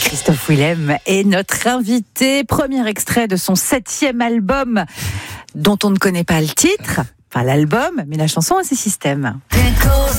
Christophe Willem est notre invité. Premier extrait de son 7e album, dont on ne connaît pas le titre, enfin l'album, mais la chanson a ses systèmes. Because